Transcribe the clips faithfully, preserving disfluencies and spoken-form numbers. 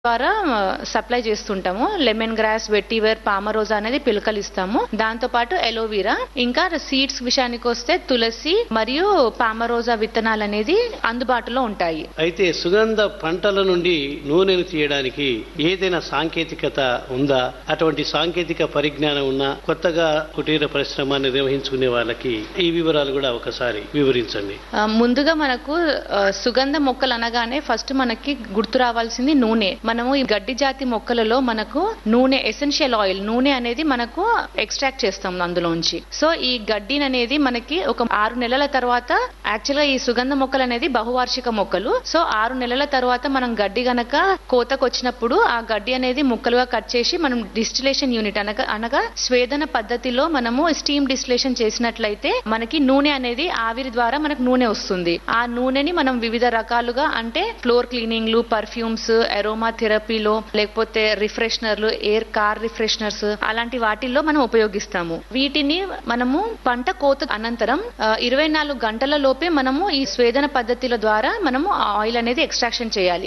ద్వారా సప్లై చేస్తుంటాము. Lemon grass, వెట్టివేర్, పామరోజా అనేది పిలకలు ఇస్తాము. దాంతో పాటు ఎలోవీరా, ఇంకా సీడ్స్ విషయానికి వస్తే తులసి మరియు పామరోజా విత్తనాలు అనేది అందుబాటులో ఉంటాయి. అయితే సుగంధ పంటల నుండి నూనెను తీయడానికి ఏదైనా సాంకేతికత ఉందా? అటువంటి సాంకేతిక పరిజ్ఞానం ఉన్నా కొత్తగా కుటీర పరిశ్రమ నిర్వహించుకునే వాళ్ళకి ఈ వివరాలు కూడా ఒకసారి వివరించండి. ముందుగా మనకు సుగంధ మొక్కలు అనగానే ఫస్ట్ మనకి గుర్తు రావాల్సింది నూనె. మనము ఈ గడ్డి జాతి మొక్కలలో మనకు నూనె, ఎసెన్షియల్ ఆయిల్ నూనె అనేది మనకు ఎక్స్ట్రాక్ట్ చేస్తాం అందులోంచి. సో ఈ గడ్డి అనేది మనకి ఒక ఆరు నెలల తర్వాత, యాక్చువల్ గా ఈ సుగంధ మొక్కలు అనేది బహువార్షిక మొక్కలు. సో ఆరు నెలల తర్వాత మనం గడ్డి గనక కోతకు వచ్చినప్పుడు ఆ గడ్డి అనేది ముక్కలుగా కట్ చేసి మనం డిస్టిలేషన్ యూనిట్ అనగా అనగా స్వేదన పద్ధతిలో మనము స్టీమ్ డిస్టిలేషన్ చేసినట్లయితే మనకి నూనె అనేది ఆవిరి ద్వారా మనకు నూనె వస్తుంది. ఆ నూనెని మనం వివిధ రకాలుగా, అంటే ఫ్లోర్ క్లీనింగ్లు, పర్ఫ్యూమ్స్, అరోమా థెరపీలో, లేకపోతే రిఫ్రెషనర్లు, ఎయిర్ కార్ రిఫ్రెషనర్స్ అలాంటి వాటిల్లో మనం ఉపయోగిస్తాము. వీటిని మనము పంట కోత అనంతరం ఇరవై నాలుగు గంటల లోపే మనము ఈ స్వేదన పద్ధతుల ద్వారా మనము ఆయిల్ అనేది ఎక్స్ట్రాక్షన్ చేయాలి.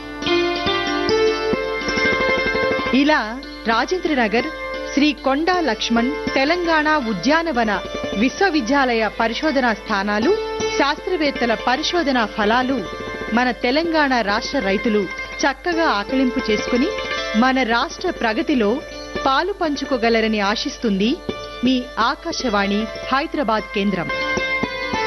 ఇలా రాజేంద్రనగర్ శ్రీ కొండా లక్ష్మణ్ తెలంగాణ ఉద్యానవన విశ్వవిద్యాలయ పరిశోధనా స్థానాలు, శాస్త్రవేత్తల పరిశోధనా ఫలాలు మన తెలంగాణ రాష్ట్ర రైతులు చక్కగా ఆకలింపు చేసుకుని మన రాష్ట్ర ప్రగతిలో పాలు పంచుకోగలరని ఆశిస్తుంది మీ ఆకాశవాణి హైదరాబాద్ కేంద్రం.